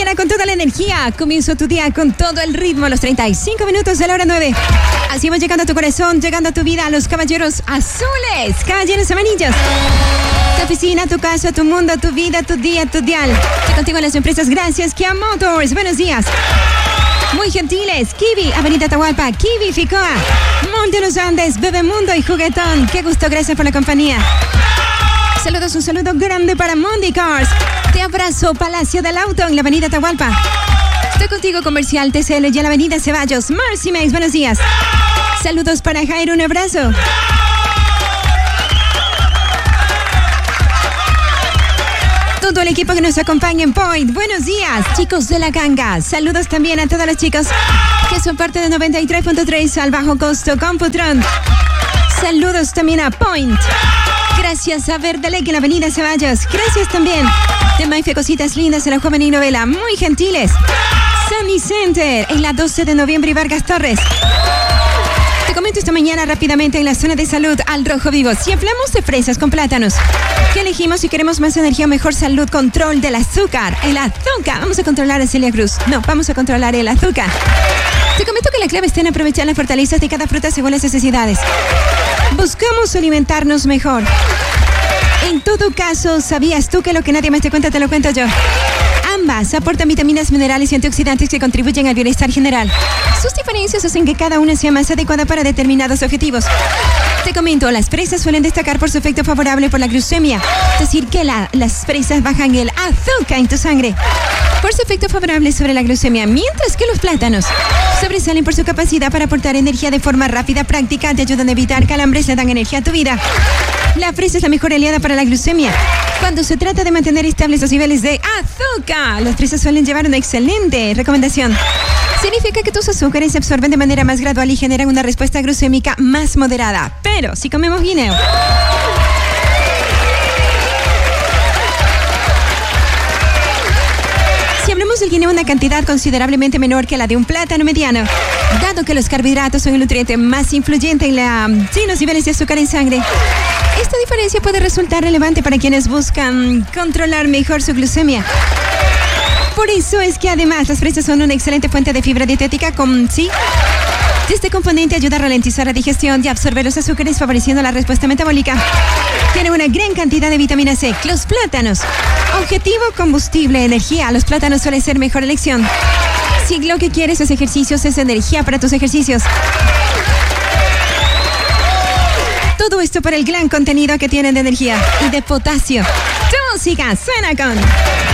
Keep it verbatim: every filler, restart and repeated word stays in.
mañana con toda la energía. Comienzo tu día con todo el ritmo, los treinta y cinco minutos de la hora nueve. Así vamos llegando a tu corazón, llegando a tu vida, a los caballeros azules, caballeros amarillos. Tu oficina, tu casa, tu mundo, tu vida, tu día, tu dial. Y contigo en las empresas, gracias, Kia Motors. Buenos días. Muy gentiles, Kiwi, Avenida Atahualpa, Kiwi, Ficoa, Mall de los Andes, Bebemundo y Juguetón. Qué gusto, gracias por la compañía. Saludos, un saludo grande para Mundi Cars. Te abrazo, Palacio del Auto en la Avenida Atahualpa. Estoy contigo, Comercial T C L y en la Avenida Ceballos. Marcy Max, buenos días. Saludos para Jairo, un abrazo. Todo el equipo que nos acompaña en Point. Buenos días, chicos de la ganga. Saludos también a todos los chicos que son parte de noventa y tres punto tres al bajo costo Computron. Saludos también a Point. Gracias a Verdelec en la Avenida Ceballos. Gracias también de Maife Cositas Lindas en la Joven y Novela. Muy gentiles. Sunny Center en la doce de noviembre y Vargas Torres. Te comento esta mañana rápidamente en la zona de salud al rojo vivo. Si hablamos de fresas con plátanos, ¿qué elegimos si queremos más energía, mejor salud? Control del azúcar. El azúcar. Vamos a controlar a Celia Cruz. No, vamos a controlar el azúcar. Te comento que la clave está en aprovechar las fortalezas de cada fruta según las necesidades. Buscamos alimentarnos mejor. En todo caso, ¿sabías tú que lo que nadie más te cuenta te lo cuento yo? Ambas aportan vitaminas, minerales y antioxidantes que contribuyen al bienestar general. Sus diferencias hacen que cada una sea más adecuada para determinados objetivos. Te comento, las fresas suelen destacar por su efecto favorable por la glucemia. Es decir, que la, las fresas bajan el azúcar en tu sangre por su efecto favorable sobre la glucemia, mientras que los plátanos sobresalen por su capacidad para aportar energía de forma rápida, práctica, te ayudan a evitar calambres, le dan energía a tu vida. La fresa es la mejor aliada para la glucemia. Cuando se trata de mantener estables los niveles de azúcar, las fresas suelen llevar una excelente recomendación. Significa que tus azúcares se absorben de manera más gradual y generan una respuesta glucémica más moderada. Pero si comemos guineo, si hablamos del guineo, una cantidad considerablemente menor que la de un plátano mediano, dado que los carbohidratos son el nutriente más influyente en la, sí, los niveles de azúcar en sangre. Esta diferencia puede resultar relevante para quienes buscan controlar mejor su glucemia. Por eso es que además las fresas son una excelente fuente de fibra dietética con, sí, este componente ayuda a ralentizar la digestión y absorber los azúcares, favoreciendo la respuesta metabólica. Tiene una gran cantidad de vitamina C. Los plátanos. Objetivo, combustible, energía. Los plátanos suelen ser mejor elección. Si lo que quieres es ejercicios, es energía para tus ejercicios. Todo esto por el gran contenido que tienen de energía y de potasio. Tu música suena con